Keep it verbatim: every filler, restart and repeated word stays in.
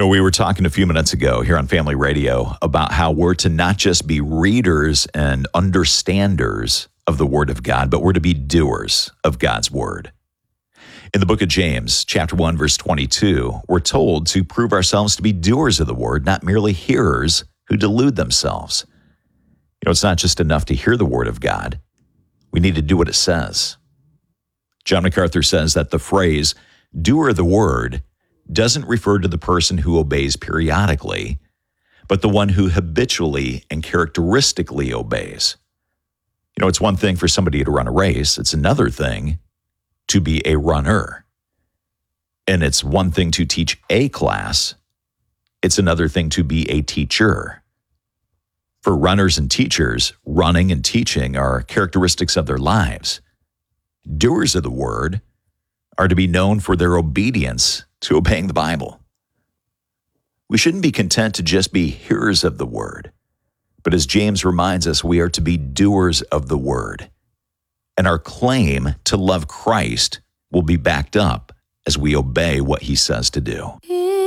know, we were talking a few minutes ago here on Family Radio about how we're to not just be readers and understanders of the Word of God, but we're to be doers of God's Word. In the book of James, chapter one, verse twenty-two, we're told to prove ourselves to be doers of the Word, not merely hearers who delude themselves. You know, it's not just enough to hear the Word of God. We need to do what it says. John MacArthur says that the phrase, doer of the Word, doesn't refer to the person who obeys periodically, but the one who habitually and characteristically obeys. You know, it's one thing for somebody to run a race. It's another thing to be a runner. And it's one thing to teach a class. It's another thing to be a teacher. For runners and teachers, running and teaching are characteristics of their lives. Doers of the Word are to be known for their obedience to obeying the Bible. We shouldn't be content to just be hearers of the Word, but as James reminds us, we are to be doers of the Word. And our claim to love Christ will be backed up as we obey what he says to do.